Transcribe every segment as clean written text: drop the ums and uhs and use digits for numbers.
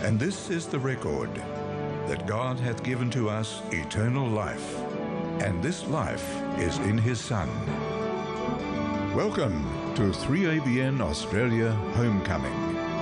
And this is the record, that God hath given to us eternal life, and this life is in his Son. Welcome to 3ABN Australia Homecoming.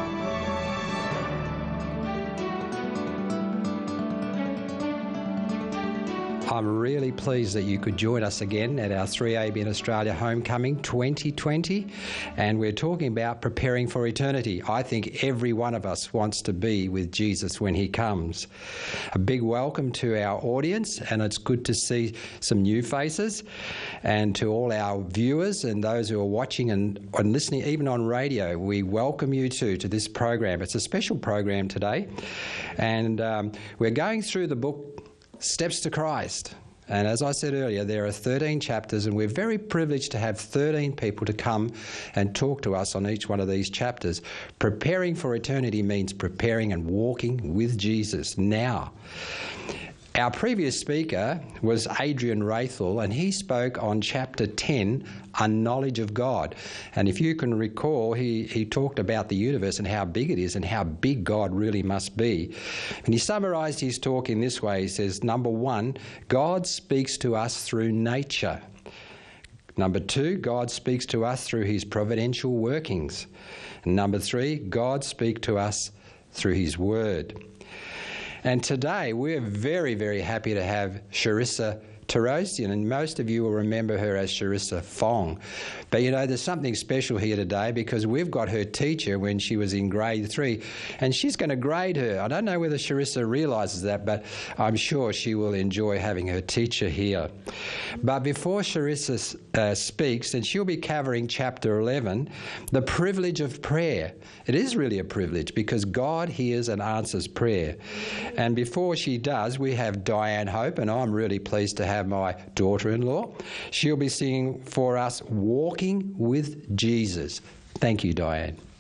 I'm really pleased that you could join us again at our 3ABN Australia Homecoming 2020, and we're talking about preparing for eternity. I think every one of us wants to be with Jesus when he comes. A big welcome to our audience, and it's good to see some new faces, and to all our viewers and those who are watching and listening, even on radio, we welcome you to this program. It's a special program today, and we're going through the book Steps to Christ. And as I said earlier, there are 13 chapters, and we're very privileged to have 13 people to come and talk to us on each one of these chapters. Preparing for eternity means preparing and walking with Jesus now. Our previous speaker was Adrian Rathel, and he spoke on chapter 10, A Knowledge of God. And if you can recall, he talked about the universe and how big it is and how big God really must be. And he summarised his talk in this way. He says, number one, God speaks to us through nature. Number two, God speaks to us through his providential workings. And number three, God speaks to us through his word. And today we're very, very happy to have Charissa Terosian, and most of you will remember her as Charissa Fong. But you know, there's something special here today because we've got her teacher when she was in grade 3, and she's going to grade her. I don't know whether Charissa realises that, but I'm sure she will enjoy having her teacher here. But before Charissa speaks, and she'll be covering chapter 11, the privilege of prayer. It is really a privilege because God hears and answers prayer. And before she does, we have Diane Hope, and I'm really pleased to have my daughter-in-law. She'll be singing for us, Walking with Jesus. Thank you, Diane.